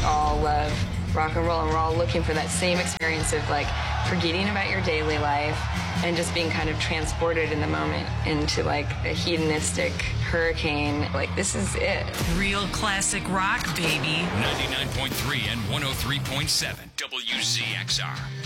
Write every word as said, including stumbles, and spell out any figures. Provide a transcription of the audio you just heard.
all love rock and roll, and we're all looking for that same experience of like forgetting about your daily life and just being kind of transported in the moment into like a hedonistic hurricane. Like, this is it. Real classic rock, baby. ninety-nine point three and one oh three point seven W Z X R.